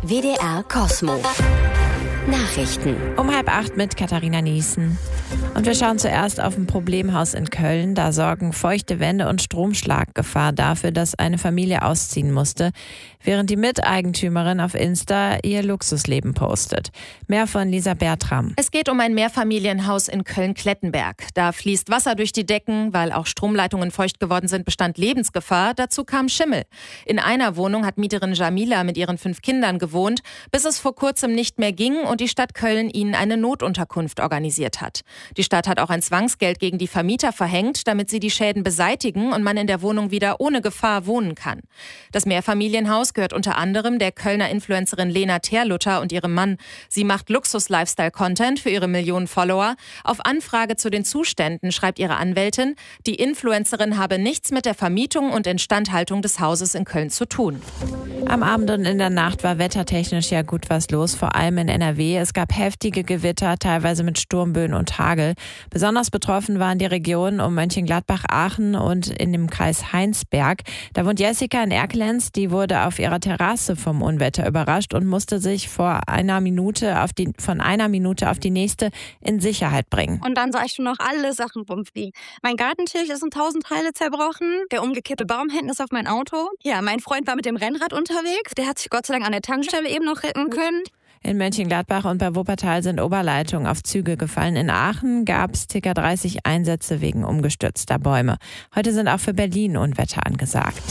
WDR Cosmo. Nachrichten. Um 7:30 mit Katharina Niesen. Und wir schauen zuerst auf ein Problemhaus in Köln. Da sorgen feuchte Wände und Stromschlaggefahr dafür, dass eine Familie ausziehen musste, während die Miteigentümerin auf Insta ihr Luxusleben postet. Mehr von Lisa Bertram. Es geht um ein Mehrfamilienhaus in Köln-Klettenberg. Da fließt Wasser durch die Decken, weil auch Stromleitungen feucht geworden sind, bestand Lebensgefahr. Dazu kam Schimmel. In einer Wohnung hat Mieterin Jamila mit ihren 5 Kindern gewohnt, bis es vor kurzem nicht mehr ging und die Stadt Köln ihnen eine Notunterkunft organisiert hat. Die Stadt hat auch ein Zwangsgeld gegen die Vermieter verhängt, damit sie die Schäden beseitigen und man in der Wohnung wieder ohne Gefahr wohnen kann. Das Mehrfamilienhaus gehört unter anderem der Kölner Influencerin Lena Terluther und ihrem Mann. Sie macht Luxus-Lifestyle-Content für ihre Millionen Follower. Auf Anfrage zu den Zuständen schreibt ihre Anwältin, die Influencerin habe nichts mit der Vermietung und Instandhaltung des Hauses in Köln zu tun. Am Abend und in der Nacht war wettertechnisch ja gut was los, vor allem in NRW. Es gab heftige Gewitter, teilweise mit Sturmböen und Hagel. Besonders betroffen waren die Regionen um Mönchengladbach, Aachen und in dem Kreis Heinsberg. Da wohnt Jessica in Erkelenz, die wurde auf ihrer Terrasse vom Unwetter überrascht und musste sich von einer Minute auf die nächste in Sicherheit bringen. Und dann sah ich schon noch alle Sachen rumfliegen. Mein Gartentisch ist in 1000 Teile zerbrochen. Der umgekippte Baumhänden ist auf mein Auto. Ja, mein Freund war mit dem Rennrad unterwegs. Der hat sich Gott sei Dank an der Tankstelle eben noch retten können. In Mönchengladbach und bei Wuppertal sind Oberleitungen auf Züge gefallen. In Aachen gab es ca. 30 Einsätze wegen umgestürzter Bäume. Heute sind auch für Berlin Unwetter angesagt.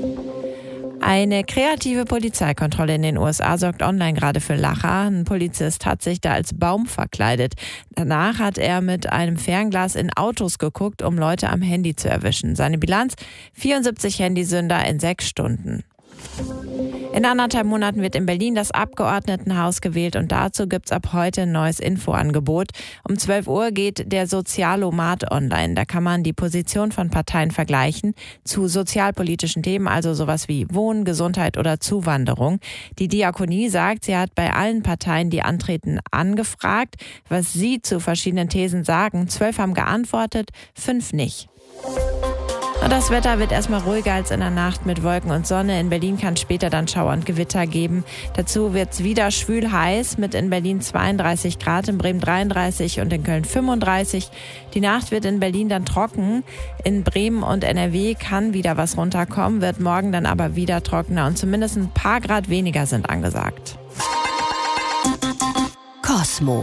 Eine kreative Polizeikontrolle in den USA sorgt online gerade für Lacher. Ein Polizist hat sich da als Baum verkleidet. Danach hat er mit einem Fernglas in Autos geguckt, um Leute am Handy zu erwischen. Seine Bilanz: 74 Handysünder in 6 Stunden. In 1,5 Monaten wird in Berlin das Abgeordnetenhaus gewählt und dazu gibt's ab heute ein neues Infoangebot. Um 12 Uhr geht der Sozialomat online. Da kann man die Position von Parteien vergleichen zu sozialpolitischen Themen, also sowas wie Wohnen, Gesundheit oder Zuwanderung. Die Diakonie sagt, sie hat bei allen Parteien, die antreten, angefragt, was sie zu verschiedenen Thesen sagen. 12 haben geantwortet, 5 nicht. Und das Wetter wird erstmal ruhiger als in der Nacht mit Wolken und Sonne. In Berlin kann es später dann Schauer und Gewitter geben. Dazu wird es wieder schwül heiß mit in Berlin 32 Grad, in Bremen 33 und in Köln 35. Die Nacht wird in Berlin dann trocken. In Bremen und NRW kann wieder was runterkommen, wird morgen dann aber wieder trockener und zumindest ein paar Grad weniger sind angesagt. Cosmo.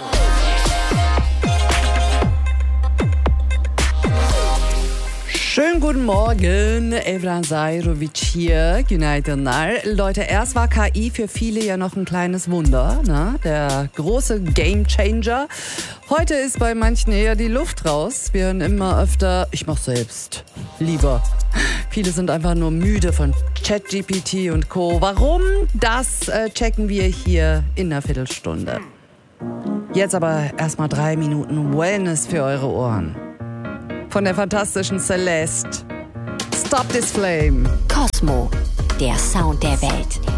Schönen guten Morgen, Evran Sajrovic hier, Günaydınlar. Leute, erst war KI für viele ja noch ein kleines Wunder, ne? Der große Gamechanger. Heute ist bei manchen eher die Luft raus. Wir hören immer öfter, ich mach selbst, lieber. Viele sind einfach nur müde von ChatGPT und Co. Warum? Das checken wir hier in einer Viertelstunde. Jetzt aber erstmal 3 Minuten Wellness für eure Ohren. Von der fantastischen Celeste. Stop this flame. Cosmo, der Sound der Welt.